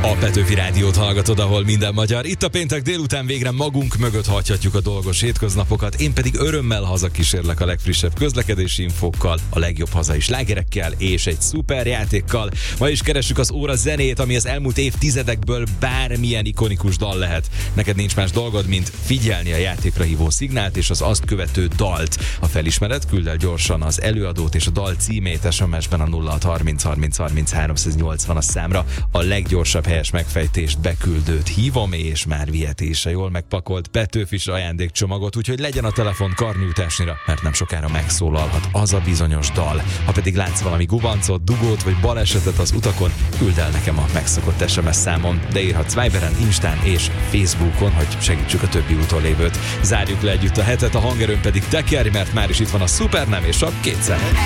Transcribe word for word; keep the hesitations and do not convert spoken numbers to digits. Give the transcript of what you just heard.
A Petőfi Rádiót hallgatod, ahol minden magyar. Itt a péntek délután végre magunk mögött hagyhatjuk a dolgos hétköznapokat, én pedig örömmel hazakísérlek a legfrissebb közlekedési infókkal, a legjobb hazai slágerekkel és egy szuper játékkal. Ma is keressük az óra zenét, ami az elmúlt évtizedekből bármilyen ikonikus dal lehet. Neked nincs más dolgod, mint figyelni a játékra hívó szignált és az azt követő dalt. Ha felismered, küld el gyorsan az előadót és a dal címét es em es-ben a nulla hat harminc harminc harminc háromszáznyolcvan a számra. A leggyorsabb helyes megfejtést beküldőt hívom, és már vihetése jól megpakolt Petőfis ajándékcsomagot, úgyhogy legyen a telefon karnyújtásnyira, mert nem sokára megszólalhat az a bizonyos dal. Ha pedig látsz valami gubancot, dugót vagy balesetet az utakon, küld el nekem a megszokott es em es számon, de írhatsz Viberen, Instán és Facebookon, hogy segítsük a többi úton lévőt. Zárjuk le együtt a hetet, a hangerőn pedig tekerj, mert már is itt van a Supernem és a kétszer.